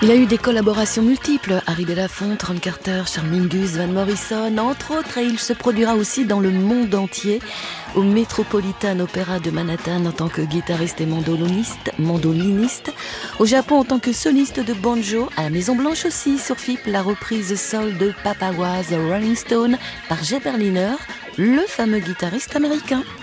Il a eu des collaborations multiples, Harry Belafonte, Ron Carter, Charles Mingus, Van Morrison, entre autres, et il se produira aussi dans le monde entier, au Metropolitan Opera de Manhattan en tant que guitariste et mandoliniste, au Japon en tant que soliste de banjo, à la Maison Blanche aussi, sur FIP, la reprise soul de Papa Was a Rolling Stone par Jay Berliner, le fameux guitariste américain.